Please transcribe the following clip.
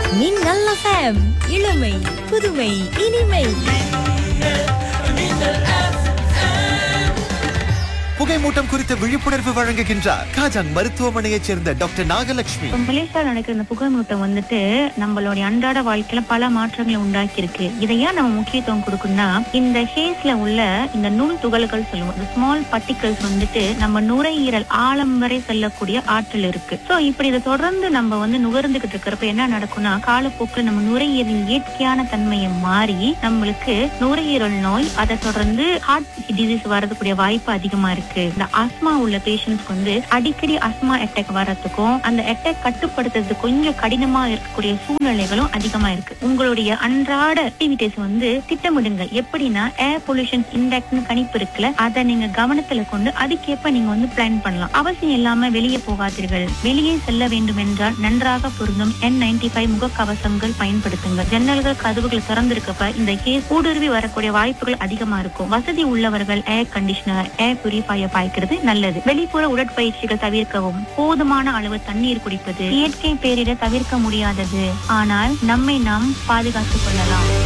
மின்னல் FM இளமை புதுமை இனிமை. புகைமூட்டம் குறித்த விழிப்புணர்வு வழங்குகின்றார் காஜாங் மருத்துவமனையைச் சேர்ந்த டாக்டர் நாகலட்சுமி. மலேசியாவில் நடக்கிற இந்த புகைமூட்டம் நம்மளுடைய அன்றாட வாழ்க்கையில பல மாற்றங்களை உண்டாக்கி இருக்கு. இதை ஏன் நம்ம முக்கியத்துவம் கொடுக்கணும்னா, இந்த ஹேஸ்ல உள்ள இந்த நுண் துகள்கள் சொல்லுவோம், இந்த ஸ்மால் பார்ட்டிகல்ஸ் நம்ம நுரையீரல் ஆழம் வரை செல்லக்கூடிய ஆற்றல் இருக்கு. சோ இப்படி இதை தொடர்ந்து நம்ம நுகர்ந்துகிட்டு இருக்கிறப்ப என்ன நடக்கும்னா, காலப்போக்கில் நம்ம நுரையீரலின் இயற்கையான தன்மையை மாறி நம்மளுக்கு நுரையீரல் நோய், அதை தொடர்ந்து ஹார்ட் டிசீஸ் வரதுக்கூடிய வாய்ப்பு அதிகமா இருக்கு. இந்த ஆஸ்மா உள்ள பேஷண்ட்ஸ்க்கு அடிக்கடி ஆஸ்மா அட்டாக் வர்றதுக்கும் அந்த அட்டாக் கட்டுப்படுத்துறது கொஞ்சம் கடினமா இருக்கக்கூடிய சூழ்நிலைகளும் அதிகமா இருக்கு. உங்களுடைய அன்றாட ஆக்டிவிட்டிஸ் திட்டமிடுங்க. எப்படின்னா, ஏர் பொல்யூஷன் இண்டெக்ஸ் கணிப்பு இருக்குல்ல, அதை நீங்க கவனத்துல கொண்டு அதுக்கேற்ப நீங்க பிளான் பண்ணலாம். அவசியம் இல்லாம வெளியே போகாதீர்கள். வெளியே செல்ல வேண்டும் என்றால் நன்றாக பொருந்தும் N95 முகக்கவசங்கள் பயன்படுத்துங்க. ஜன்னல்கள் கதவுகள் திறந்திருக்கப்ப இந்த கேஸ் ஊடுருவி வரக்கூடிய வாய்ப்புகள் அதிகமா இருக்கும். வசதி உள்ளவர்கள் ஏர் கண்டிஷனர், ஏர் பியூரிஃபையர் பாய்க்கிறது நல்லது. வெளிப்புற உடற்பயிற்சிகள் தவிர்க்கவும். போதுமான அளவு தண்ணீர் குடிப்பது இயற்கை பேரிட தவிர்க்க முடியாதது, ஆனால் நம்மை நாம் பாதுகாத்துக் கொள்ளலாம்.